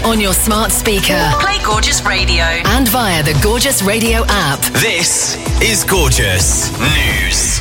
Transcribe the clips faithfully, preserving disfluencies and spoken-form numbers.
on your smart speaker. Play Gorgeous Radio. And via the Gorgeous Radio app. This is Gorgeous News.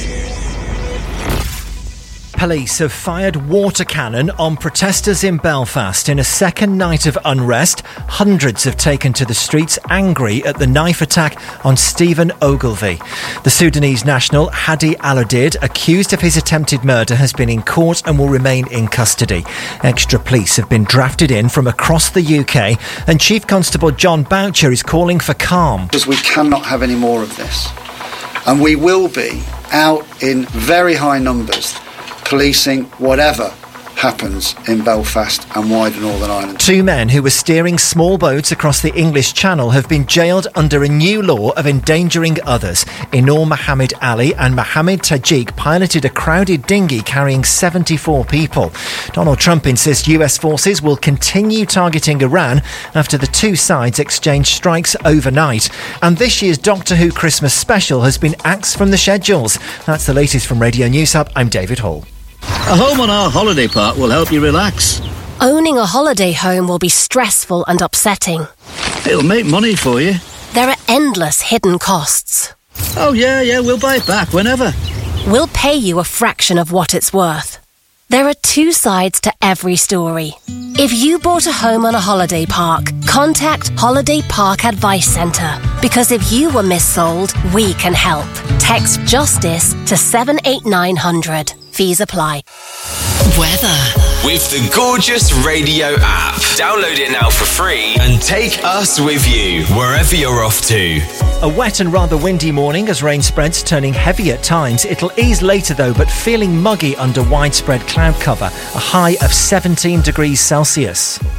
Police have fired water cannon on protesters in Belfast in a second night of unrest. Hundreds have taken to the streets angry at the knife attack on Stephen Ogilvie. The Sudanese national Hadi Al-Odid, accused of his attempted murder, has been in court and will remain in custody. Extra police have been drafted in from across the U K, and Chief Constable John Boucher is calling for calm. Because we cannot have any more of this. And we will be out in very high numbers policing whatever happens in Belfast and wider Northern Ireland. Two men who were steering small boats across the English Channel have been jailed under a new law of endangering others. Inor Mohammed Ali and Mohammed Tajik piloted a crowded dinghy carrying seventy-four people. Donald Trump insists U S forces will continue targeting Iran after the two sides exchanged strikes overnight. And this year's Doctor Who Christmas special has been axed from the schedules. That's the latest from Radio News Hub. I'm David Hall. A home on our holiday park will help you relax. Owning a holiday home will be stressful and upsetting. It'll make money for you. There are endless hidden costs. Oh, yeah, yeah, we'll buy it back whenever. We'll pay you a fraction of what it's worth. There are two sides to every story. If you bought a home on a holiday park, contact Holiday Park Advice Centre. Because if you were missold, we can help. Text JUSTICE to seven eight nine hundred. Fees apply. Weather. With the Gorgeous Radio app. Download it now for free and take us with you wherever you're off to. A wet and rather windy morning as rain spreads, turning heavy at times. It'll ease later though, but feeling muggy under widespread cloud cover. A high of seventeen degrees Celsius.